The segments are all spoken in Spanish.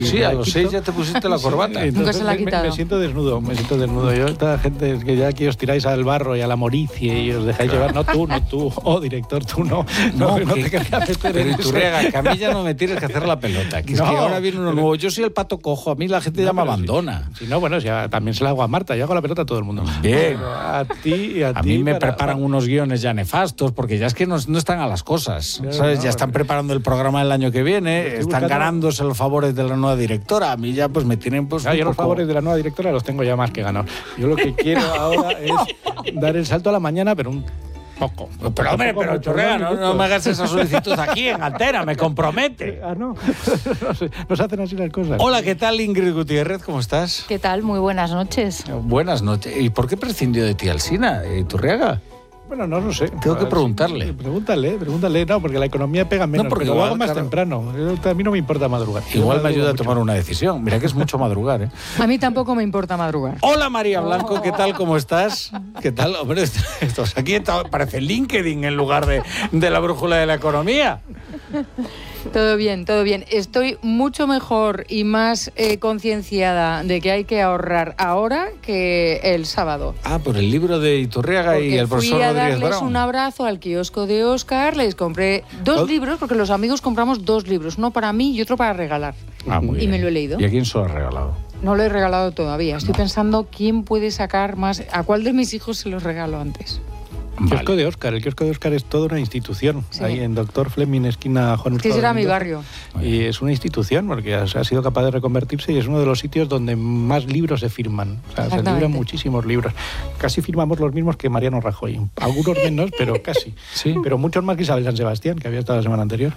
Sí, a los 6 ya te pusiste la corbata. Nunca se la ha quitado. Me siento desnudo. Yo, esta gente que ya aquí os tiráis al barro y a la moricie y os dejáis llevar. No tú. Director, tú no. No te querías meter pero en Iturriaga, que a mí ya no me tienes que hacer la pelota. Que es que ahora viene uno nuevo. Yo soy el pato cojo. A mí la gente ya me abandona. Si no, bueno, también se la hago a Marta. Yo hago la pelota a todo el mundo. Bien. A ti y a ti. A mí me preparan unos guiones ya nefastos porque ya es que no están a las cosas. ¿Sabes? Ya están preparando el programa del año que viene. Están ganándose los favores de la nueva directora. A mí ya pues me tienen pues yo los favores de la nueva directora los tengo ya más que ganados. Yo lo que quiero ahora es dar el salto a la mañana, pero un poco. Pero hombre, Iturriaga, no me hagas esa solicitud aquí en Antena, me compromete. No. No se hacen así las cosas. Hola, ¿qué tal, Ingrid Gutiérrez? ¿Cómo estás? ¿Qué tal? Muy buenas noches. Buenas noches. ¿Y por qué prescindió de ti Alsina, Iturriaga? Bueno, no lo sé. Tengo que preguntarle. Pregúntale. No, porque la economía pega menos. No, porque lo igual, hago más temprano. A mí no me importa madrugar. Igual me ayuda a tomar una decisión. Mira que es mucho madrugar, ¿eh? A mí tampoco me importa madrugar. Hola, María Blanco, ¿qué tal? ¿Cómo estás? ¿Qué tal? Hombre, esto aquí parece LinkedIn en lugar de la brújula de la economía. Todo bien. Estoy mucho mejor y más concienciada de que hay que ahorrar ahora que el sábado. Por el libro de Iturriaga y el profesor Rodríguez Brown. Fui a darles un abrazo al kiosco de Óscar, les compré 2 libros, porque los amigos compramos 2 libros, uno para mí y otro para regalar. Muy bien. Me lo he leído. ¿Y a quién se lo has regalado? No lo he regalado todavía. Estoy pensando quién puede sacar más. ¿A cuál de mis hijos se los regalo antes? El kiosco de Óscar. El kiosco de Óscar es toda una institución. Sí. Ahí en Doctor Fleming, esquina Juan Hurtado. Ese era mi barrio. Y es una institución porque ha sido capaz de reconvertirse y es uno de los sitios donde más libros se firman. O sea, se libran muchísimos libros. Casi firmamos los mismos que Mariano Rajoy. Algunos menos, pero casi. Sí. Pero muchos más que Isabel San Sebastián, que había estado la semana anterior.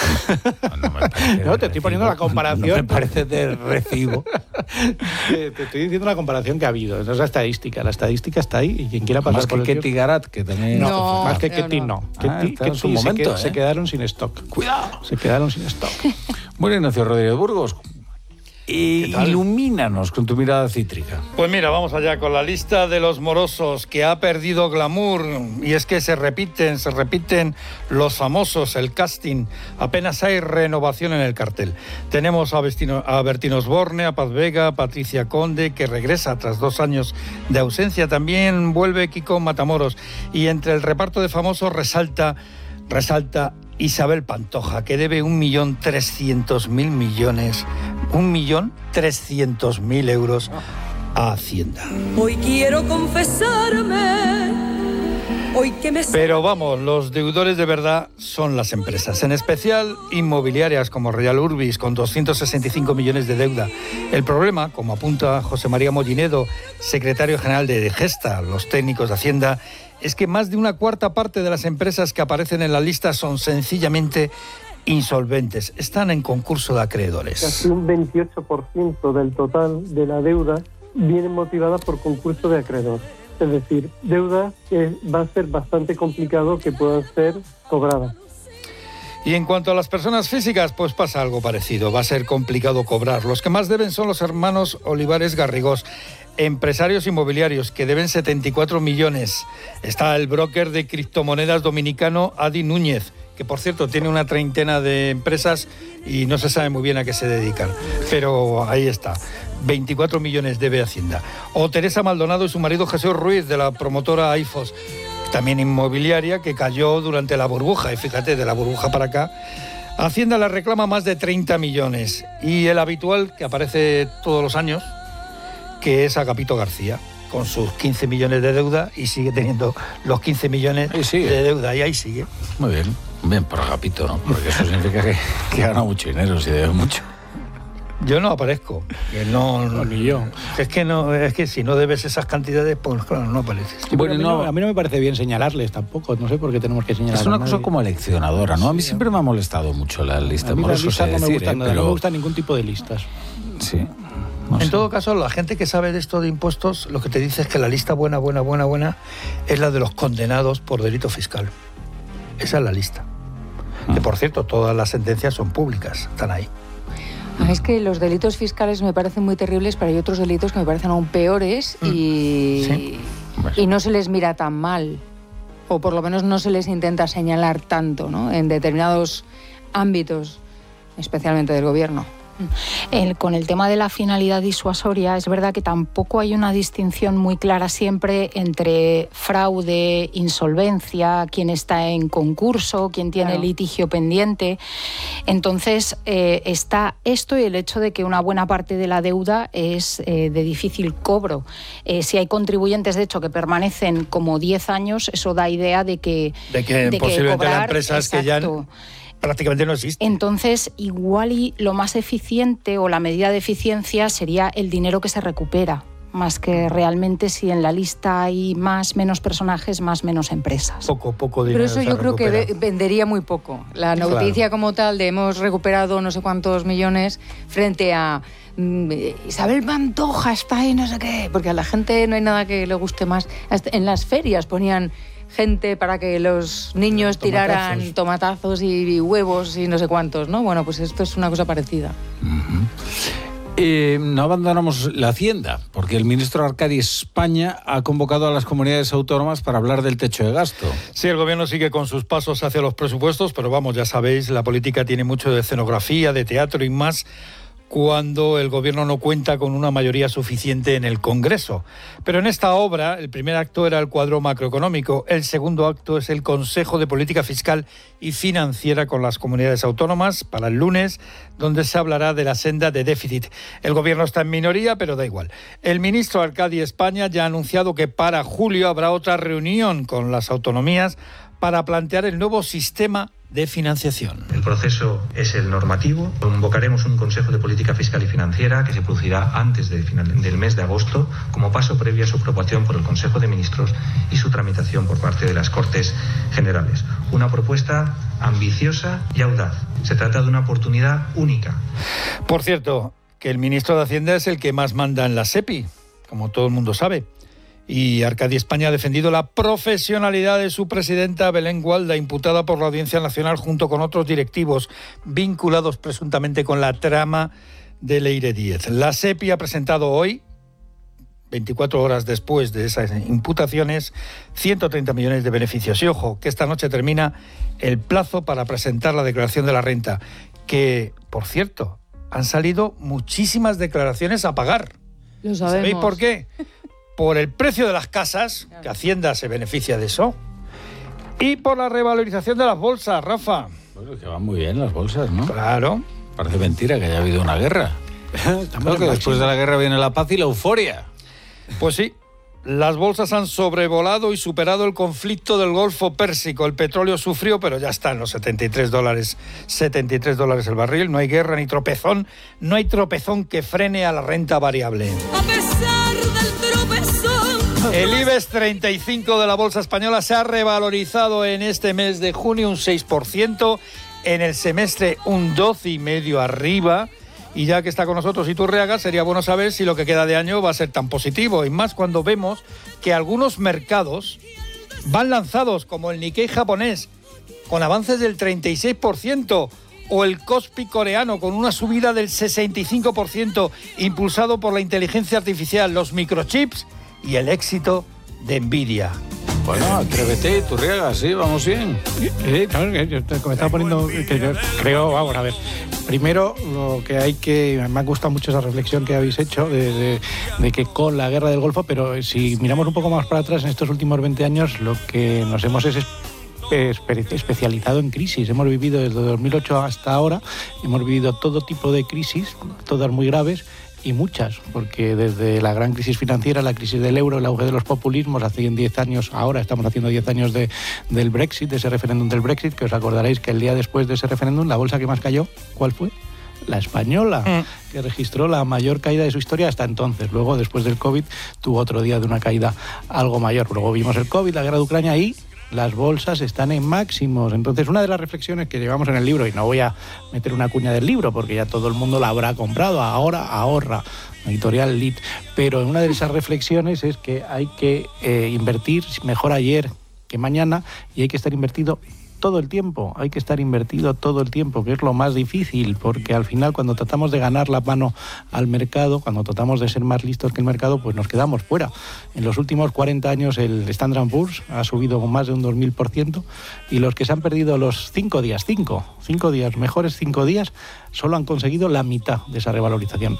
No, te estoy poniendo la comparación. No me parece de recibo. Te estoy diciendo la comparación que ha habido. Esa es la estadística. La estadística está ahí y quien quiera pasar más por que Ketty Garat, que también... No, más que Ketty no. Ketty en su momento, se quedaron sin stock. Cuidado. Se quedaron sin stock. Bueno, Ignacio Rodríguez Burgos, ilumínanos con tu mirada cítrica. Pues mira, vamos allá con la lista de los morosos que ha perdido glamour. Y es que se repiten los famosos, el casting. Apenas hay renovación en el cartel. Tenemos a Bertín Osborne, a Paz Vega, a Patricia Conde, que regresa tras 2 años de ausencia. También vuelve Kiko Matamoros. Y entre el reparto de famosos resalta Isabel Pantoja, que debe 1.300.000 euros a Hacienda. Hoy quiero confesarme, hoy que me... Pero vamos, los deudores de verdad son las empresas, en especial inmobiliarias como Real Urbis, con 265 millones de deuda. El problema, como apunta José María Mollinedo, secretario general de Gesta, los técnicos de Hacienda, es que más de una cuarta parte de las empresas que aparecen en la lista son sencillamente insolventes, están en concurso de acreedores. Casi un 28% del total de la deuda viene motivada por concurso de acreedores. Es decir, deudas que va a ser bastante complicado que puedan ser cobradas. Y en cuanto a las personas físicas, pues pasa algo parecido. Va a ser complicado cobrar. Los que más deben son los hermanos Olivares Garrigós, empresarios inmobiliarios, que deben 74 millones. Está el broker de criptomonedas dominicano Adi Núñez, que por cierto tiene una treintena de empresas y no se sabe muy bien a qué se dedican. Pero ahí está. 24 millones debe Hacienda. O Teresa Maldonado y su marido Jesús Ruiz, de la promotora AIFOS, también inmobiliaria, que cayó durante la burbuja. Y fíjate, de la burbuja para acá, Hacienda le reclama más de 30 millones. Y el habitual, que aparece todos los años, que es Agapito García, con sus 15 millones de deuda, y sigue teniendo los 15 millones de deuda. Y ahí sigue. Muy bien. Bien por Agapito, ¿no? Porque eso significa que gana mucho dinero, si debe mucho. Yo no aparezco. No, ni yo. Es que si no debes esas cantidades, pues claro, no apareces. Bueno, a mí no me parece bien señalarles tampoco. No sé por qué tenemos que señalar. Es una cosa como eleccionadora, ¿no? A mí siempre me ha molestado mucho la lista. A mí las listas no me gustan nada. No me gusta ningún tipo de listas. Sí. En todo caso, la gente que sabe de esto de impuestos, lo que te dice es que la lista buena es la de los condenados por delito fiscal. Esa es la lista. Que por cierto, todas las sentencias son públicas, están ahí. Es que los delitos fiscales me parecen muy terribles, pero hay otros delitos que me parecen aún peores y no se les mira tan mal, o por lo menos no se les intenta señalar tanto, ¿no? En determinados ámbitos, especialmente del gobierno. Con el tema de la finalidad disuasoria, es verdad que tampoco hay una distinción muy clara siempre entre fraude, insolvencia, quién está en concurso, quién tiene litigio pendiente. Entonces, está esto y el hecho de que una buena parte de la deuda es de difícil cobro. Si hay contribuyentes, de hecho, que permanecen como 10 años, eso da idea de que posiblemente cobrar, la empresa es que ya prácticamente no existe. Entonces, igual y lo más eficiente o la medida de eficiencia sería el dinero que se recupera, más que realmente si en la lista hay menos personajes, menos empresas. Poco dinero. Pero eso yo creo que vendería muy poco. La noticia como tal de hemos recuperado no sé cuántos millones frente a Isabel Pantoja está ahí no sé qué, porque a la gente no hay nada que le guste más. Hasta en las ferias ponían gente para que los niños tiraran tomatazos y huevos y no sé cuántos, ¿no? Bueno, pues esto es una cosa parecida. No abandonamos la Hacienda, porque el ministro Arcadi España ha convocado a las comunidades autónomas para hablar del techo de gasto. Sí, el gobierno sigue con sus pasos hacia los presupuestos, pero vamos, ya sabéis, la política tiene mucho de escenografía, de teatro y más, cuando el gobierno no cuenta con una mayoría suficiente en el Congreso. Pero en esta obra, el primer acto era el cuadro macroeconómico, el segundo acto es el Consejo de Política Fiscal y Financiera con las comunidades autónomas para el lunes, donde se hablará de la senda de déficit. El gobierno está en minoría, pero da igual. El ministro Arcadi España ya ha anunciado que para julio habrá otra reunión con las autonomías para plantear el nuevo sistema de financiación. El proceso es el normativo. Convocaremos un Consejo de Política Fiscal y Financiera que se producirá antes del mes de agosto como paso previo a su aprobación por el Consejo de Ministros y su tramitación por parte de las Cortes Generales. Una propuesta ambiciosa y audaz. Se trata de una oportunidad única. Por cierto, que el ministro de Hacienda es el que más manda en la SEPI, como todo el mundo sabe. Y Arcadi España ha defendido la profesionalidad de su presidenta Belén Gualda, imputada por la Audiencia Nacional junto con otros directivos vinculados presuntamente con la trama de Leire Díez. La SEPI ha presentado hoy, 24 horas después de esas imputaciones, 130 millones de beneficios. Y ojo, que esta noche termina el plazo para presentar la declaración de la renta, que, por cierto, han salido muchísimas declaraciones a pagar. Lo sabemos. ¿Sabéis por qué? Por el precio de las casas, que Hacienda se beneficia de eso, y por la revalorización de las bolsas, Rafa. Bueno, que van muy bien las bolsas, ¿no? Claro. Parece mentira que haya habido una guerra. Creo que después de la guerra viene la paz y la euforia. Pues sí, las bolsas han sobrevolado y superado el conflicto del Golfo Pérsico. El petróleo sufrió, pero ya está en los $73 el barril. No hay guerra ni tropezón. No hay tropezón que frene a la renta variable. A pesar del tropezón. El IBEX 35 de la bolsa española se ha revalorizado en este mes de junio un 6%, en el semestre un 12,5% arriba. Y ya que está con nosotros Iturriaga, sería bueno saber si lo que queda de año va a ser tan positivo. Y más cuando vemos que algunos mercados van lanzados, como el Nikkei japonés, con avances del 36%, o el Kospi coreano, con una subida del 65%, impulsado por la inteligencia artificial, los microchips y el éxito de Nvidia. Bueno, atrévete, Iturriaga, sí, vamos bien. Me estaba poniendo, que yo creo, vamos a ver. Primero, lo que hay que, me ha gustado mucho esa reflexión que habéis hecho de que con la guerra del Golfo, pero si miramos un poco más para atrás, en estos últimos 20 años, lo que nos hemos especializado en crisis. Hemos vivido desde 2008 hasta ahora, hemos vivido todo tipo de crisis, todas muy graves, y muchas, porque desde la gran crisis financiera, la crisis del euro, el auge de los populismos, hace 10 años, ahora estamos haciendo 10 años del Brexit, de ese referéndum del Brexit, que os acordaréis que el día después de ese referéndum, la bolsa que más cayó, ¿cuál fue? La española, que registró la mayor caída de su historia hasta entonces. Luego, después del COVID, tuvo otro día de una caída algo mayor. Luego vimos el COVID, la guerra de Ucrania y las bolsas están en máximos. Entonces, una de las reflexiones que llevamos en el libro, y no voy a meter una cuña del libro porque ya todo el mundo la habrá comprado, ahora ahorra, editorial Lit, pero una de esas reflexiones es que hay que invertir mejor ayer que mañana y hay que estar invertido todo el tiempo, hay que estar invertido todo el tiempo, que es lo más difícil, porque al final cuando tratamos de ganar la mano al mercado, cuando tratamos de ser más listos que el mercado, pues nos quedamos fuera. En los últimos 40 años el Standard & Poor's ha subido con más de un 2000%, y los que se han perdido los 5 días, mejores 5 días, solo han conseguido la mitad de esa revalorización.